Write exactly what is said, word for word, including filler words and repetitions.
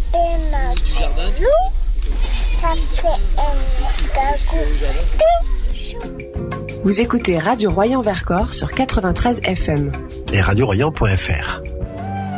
Et ma loup, ça fait un escargot tout chaud. Vous écoutez Radio Royan Vercors sur quatre-vingt-treize F M. Et radio royan point f r.